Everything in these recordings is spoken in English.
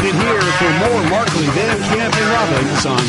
it here for more Markley, Van Camp, and Robbins on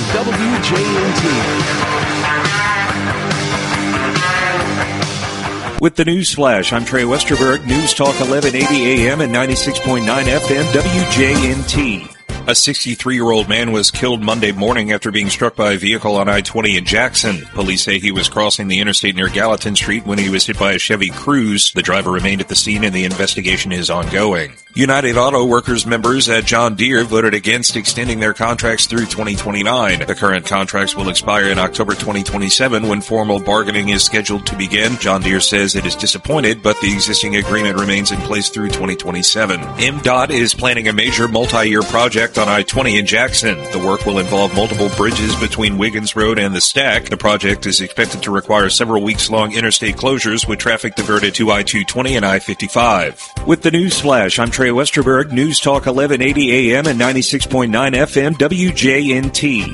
WJNT. With the News Flash, I'm Trey Westerberg, News Talk 1180 AM and 96.9 FM WJNT. A 63-year-old man was killed Monday morning after being struck by a vehicle on I-20 in Jackson. Police say he was crossing the interstate near Gallatin Street when he was hit by a Chevy Cruze. The driver remained at the scene and the investigation is ongoing. United Auto Workers members at John Deere voted against extending their contracts through 2029. The current contracts will expire in October 2027 when formal bargaining is scheduled to begin. John Deere says it is disappointed, but the existing agreement remains in place through 2027. MDOT is planning a major multi-year project on I-20 in Jackson. The work will involve multiple bridges between Wiggins Road and the Stack. The project is expected to require several weeks-long interstate closures with traffic diverted to I-220 and I-55. With the News Flash, I'm Trey Westerberg, News Talk 1180 AM and 96.9 FM WJNT.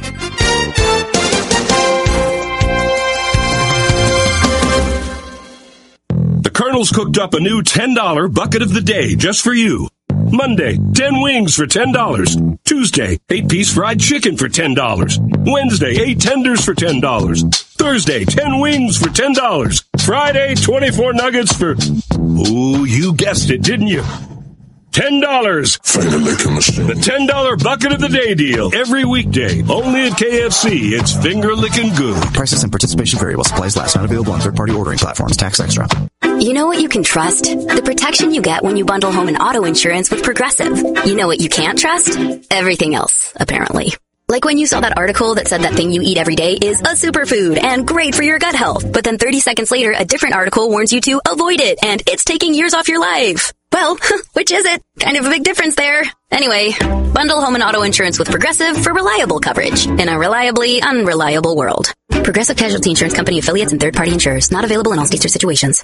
The Colonel's cooked up a new $10 bucket of the day just for you. Monday, 10 wings for $10. Tuesday, 8-piece fried chicken for $10. Wednesday, 8 tenders for $10. Thursday, 10 wings for $10. Friday, 24 nuggets for... Ooh, you guessed it, didn't you? $10. Finger licking machine. The $10 bucket of the day deal. Every weekday. Only at KFC. It's finger licking good. Prices and participation vary while supplies last. Not available on third-party ordering platforms. Tax extra. You know what you can trust? The protection you get when you bundle home and auto insurance with Progressive. You know what you can't trust? Everything else, apparently. Like when you saw that article that said that thing you eat every day is a superfood and great for your gut health. But then 30 seconds later, a different article warns you to avoid it and it's taking years off your life. Well, which is it? Kind of a big difference there. Anyway, bundle home and auto insurance with Progressive for reliable coverage in a reliably unreliable world. Progressive Casualty Insurance Company affiliates and third-party insurers. Not available in all states or situations.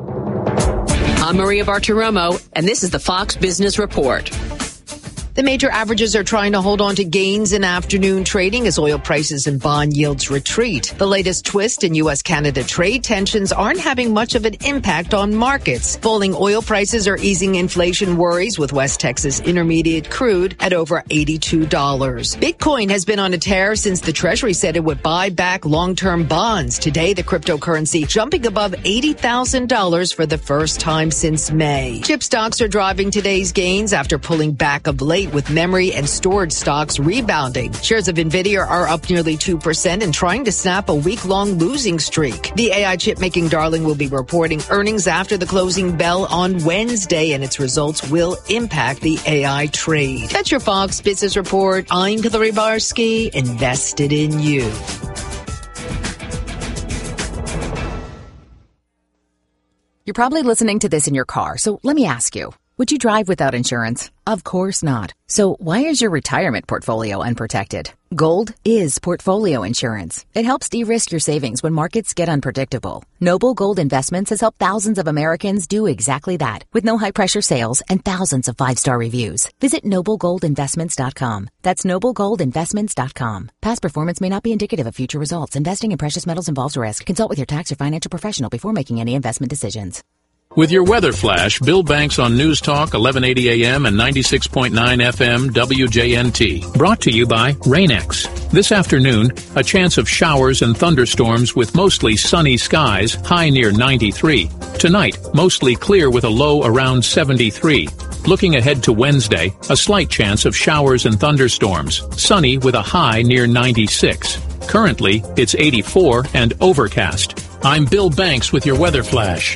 I'm Maria Bartiromo, and this is the Fox Business Report. The major averages are trying to hold on to gains in afternoon trading as oil prices and bond yields retreat. The latest twist in U.S.-Canada trade tensions aren't having much of an impact on markets. Falling oil prices are easing inflation worries with West Texas Intermediate crude at over $82. Bitcoin has been on a tear since the Treasury said it would buy back long-term bonds. Today, the cryptocurrency jumping above $80,000 for the first time since May. Chip stocks are driving today's gains after pulling back of late, with memory and storage stocks rebounding. Shares of NVIDIA are up nearly 2% and trying to snap a week-long losing streak. The AI chip-making darling will be reporting earnings after the closing bell on Wednesday, and its results will impact the AI trade. That's your Fox Business Report. I'm Hillary Barsky, invested in you. You're probably listening to this in your car, so let me ask you. Would you drive without insurance? Of course not. So why is your retirement portfolio unprotected? Gold is portfolio insurance. It helps de-risk your savings when markets get unpredictable. Noble Gold Investments has helped thousands of Americans do exactly that, with no high-pressure sales and thousands of 5-star reviews. Visit NobleGoldInvestments.com. That's NobleGoldInvestments.com. Past performance may not be indicative of future results. Investing in precious metals involves risk. Consult with your tax or financial professional before making any investment decisions. With your weather flash, Bill Banks on News Talk 1180 AM and 96.9 FM WJNT. Brought to you by Rain-X. This afternoon, a chance of showers and thunderstorms with mostly sunny skies, high near 93. Tonight, mostly clear with a low around 73. Looking ahead to Wednesday, a slight chance of showers and thunderstorms, sunny with a high near 96. Currently, it's 84 and overcast. I'm Bill Banks with your weather flash.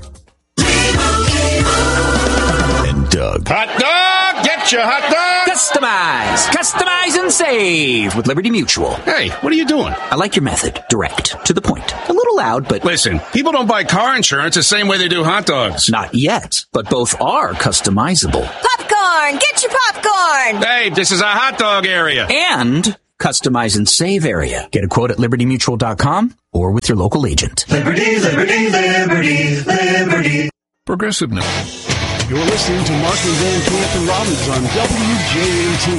Doug. Hot dog! Get your hot dog! Customize and save with Liberty Mutual. Hey, what are you doing? I like your method. Direct. To the point. A little loud, but... Listen, people don't buy car insurance the same way they do hot dogs. Not yet, but both are customizable. Popcorn! Get your popcorn! Hey, this is a hot dog area. And customize and save area. Get a quote at LibertyMutual.com or with your local agent. Liberty, liberty, liberty, liberty. Progressive Now. You're listening to Markley, Van Camp, and Robbins on WJNT.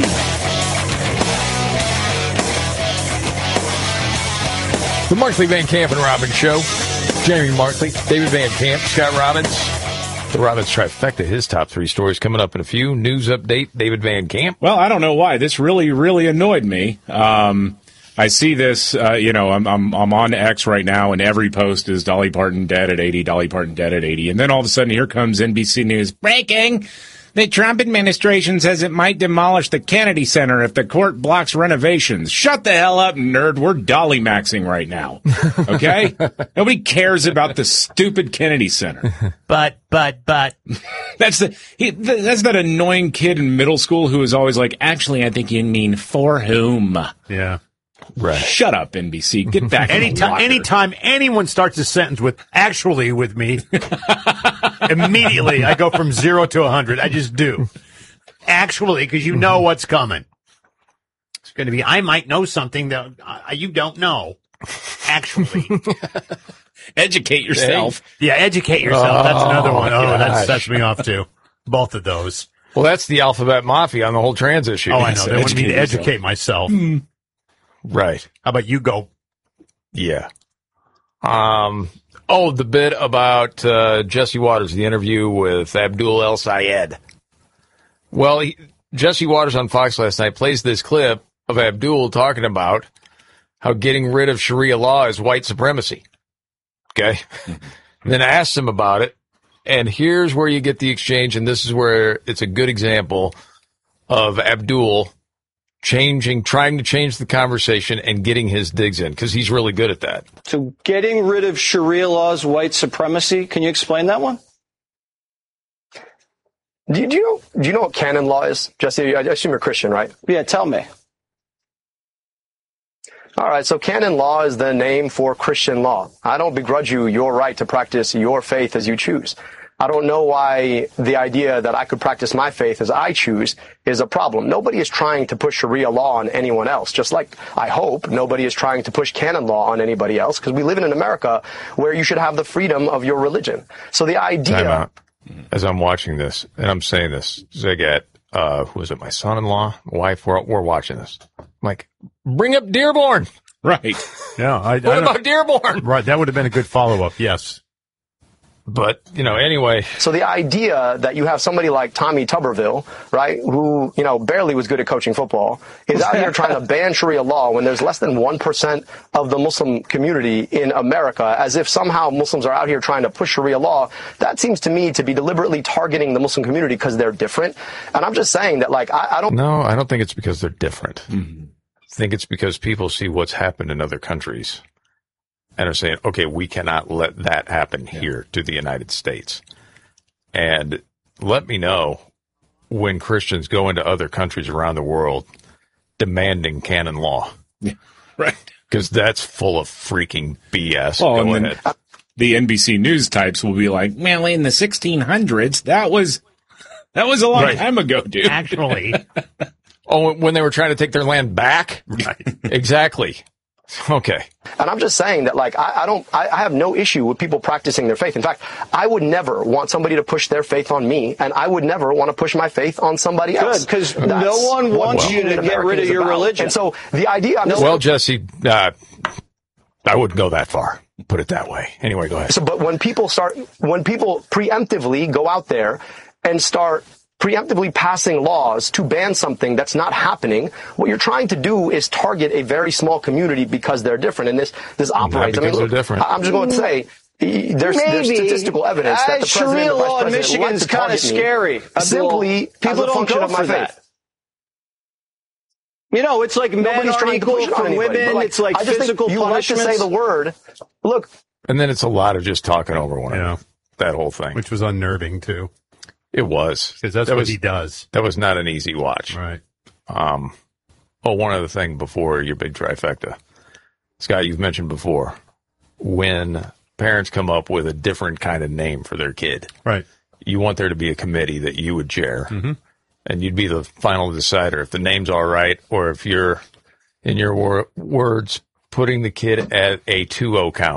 The Markley, Van Camp, and Robbins Show. Jamie Markley, David Van Camp, Scott Robbins. The Robbins Trifecta, his top 3 stories coming up in a few. News update, David Van Camp. Well, I don't know why. This really, really annoyed me. I see this, I'm on X right now, and every post is Dolly Parton dead at 80, Dolly Parton dead at 80. And then all of a sudden, here comes NBC News. Breaking! The Trump administration says it might demolish the Kennedy Center if the court blocks renovations. Shut the hell up, nerd. We're Dolly maxing right now. Okay? Nobody cares about the stupid Kennedy Center. But. That's that annoying kid in middle school who is always like, actually, I think you mean for whom. Yeah. Right. Shut up, NBC. Get back. Anytime anyone starts a sentence with "actually" with me, immediately I go from 0 to 100. I just do. Actually, because you know what's coming. It's going to be, I might know something that you don't know. Actually. Educate yourself. Yeah, educate yourself. That's another one. Oh, that sets me off too. Both of those. Well, that's the alphabet mafia on the whole trans issue. Oh, I know. They want me to educate myself. Right. How about you go? Yeah. The bit about Jesse Waters, the interview with Abdul El Sayed. Well, Jesse Waters on Fox last night plays this clip of Abdul talking about how getting rid of Sharia law is white supremacy. Okay? And then I asked him about it, and here's where you get the exchange, and this is where it's a good example of Abdul trying to change the conversation and getting his digs in, because he's really good at that. So getting rid of Sharia law is white supremacy. Can you explain that one? Do you know what canon law is? Jesse, I assume you're Christian, right? Yeah, tell me. All right, so canon law is the name for Christian law. I don't begrudge you your right to practice your faith as you choose. I don't know why the idea that I could practice my faith as I choose is a problem. Nobody is trying to push Sharia law on anyone else, just like I hope nobody is trying to push canon law on anybody else, because we live in an America where you should have the freedom of your religion. So the idea... Time out. As I'm watching this, and I'm saying this, I get, who is it, my son-in-law, wife, we're watching this. I'm like, bring up Dearborn. Right. Yeah. What about Dearborn? Right, that would have been a good follow-up, yes. But, anyway. So the idea that you have somebody like Tommy Tuberville, right, who, barely was good at coaching football, is out here trying to ban Sharia law when there's less than 1% of the Muslim community in America, as if somehow Muslims are out here trying to push Sharia law, that seems to me to be deliberately targeting the Muslim community because they're different. And I'm just saying that, I don't... No, I don't think it's because they're different. Mm-hmm. I think it's because people see what's happened in other countries and are saying, okay, we cannot let that happen here to the United States. And let me know when Christians go into other countries around the world demanding canon law. Yeah, right. Because that's full of freaking BS. Oh, go and ahead. Then the NBC News types will be like, well, in the 1600s, that was a long time ago, dude. Actually. When they were trying to take their land back? Right. Exactly. Okay. And I'm just saying that, I have no issue with people practicing their faith. In fact, I would never want somebody to push their faith on me, and I would never want to push my faith on somebody else. Good, because no one wants you to get rid of your religion. And so the idea... Jesse, I wouldn't go that far. Put it that way. Anyway, go ahead. But when people preemptively go out there and start preemptively passing laws to ban something that's not happening, what you're trying to do is target a very small community because they're different. And this operates. They're different. I'm just going to say, there's statistical evidence that the president Sharia and vice law in president Michigan is kind of scary. Simply people as a function of my faith. It's like men aren't equal from women. It's like physical punishments. You like to say the word. Look. And then it's a lot of just talking over one another. That whole thing. Which was unnerving, too. It was. Because that's what he does. That was not an easy watch. Right. One other thing before your big trifecta. Scott, you've mentioned before, when parents come up with a different kind of name for their kid. Right. You want there to be a committee that you would chair. Mm-hmm. And you'd be the final decider if the name's all right, or if you're, in your words, putting the kid at a 2-0 count.